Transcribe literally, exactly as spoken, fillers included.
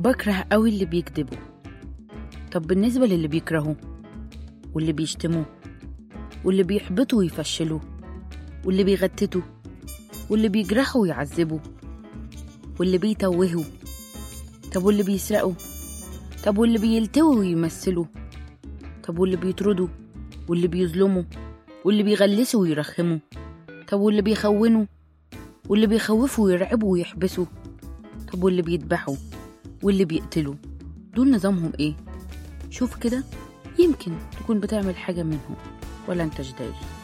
بكره قوي اللي بيكذبوا. طب بالنسبة للي بيكرهوا واللي بيشتموا واللي بيحبطوا ويفشلوا واللي بيغتتوا واللي بيجرحوا ويعذبوا واللي بيتوهوا، طب واللي بيسرقوا، طب واللي بيلتووا ويمثلوا، طب واللي بيطردوا واللي بيظلموا واللي بيغلسوا ويرخموا، طب واللي بيخونوا واللي بيخوفوا ويرعبوا ويحبسوا، طب واللي بيذبحوا واللي بيقتلوا، دول نظامهم ايه؟ شوف كده، يمكن تكون بتعمل حاجة منهم ولا انتش داري.